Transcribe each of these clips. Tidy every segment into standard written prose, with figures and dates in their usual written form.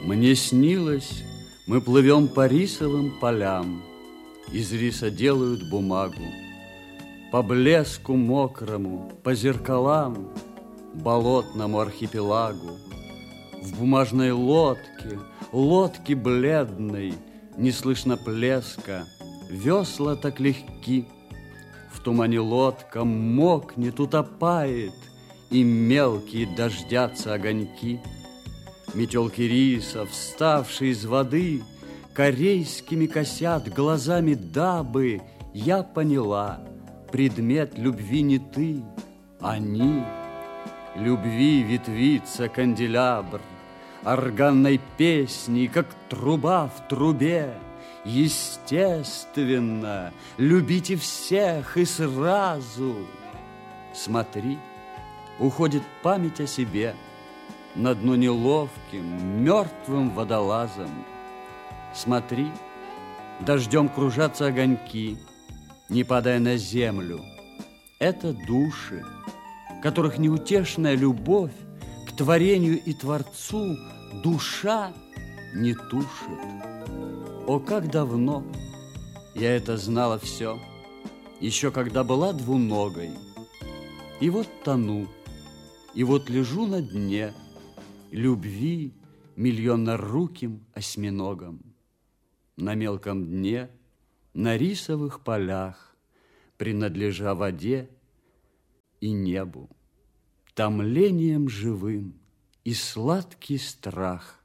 Мне снилось, мы плывем по рисовым полям, из риса делают бумагу. По блеску мокрому, по зеркалам, болотному архипелагу. В бумажной лодке, лодке бледной, не слышно плеска, весла так легки. В тумане лодка мокнет, утопает, и мелкие дождятся огоньки. Метелки риса, вставшие из воды, корейскими косят глазами, дабы я поняла, предмет любви не ты, они. Любви ветвится канделябр, органной песней, как труба в трубе. Естественно, любите всех и сразу. Смотри, уходит память о себе на дно неловким, мертвым водолазом. Смотри, дождем кружатся огоньки, не падая на землю. Это души, которых неутешная любовь к творению и Творцу душа не тушит. О, как давно я это знала все, еще когда была двуногой. И вот тону, и вот лежу на дне любви миллионноруким осьминогом. На мелком дне, на рисовых полях, принадлежа воде и небу, томлением живым и сладкий страх.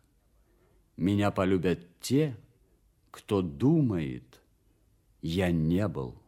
Меня полюбят те, кто думает, я не был.